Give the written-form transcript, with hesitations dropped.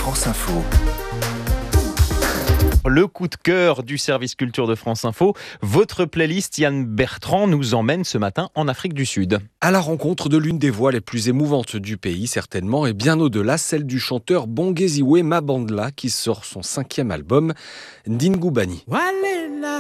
France Info. Le coup de cœur du service culture de France Info, votre playlist Yann Bertrand nous emmène ce matin en Afrique du Sud. À la rencontre de l'une des voix les plus émouvantes du pays, certainement, et bien au-delà, celle du chanteur Bongeziwe Mabandla qui sort son 5e album, Ndingubani.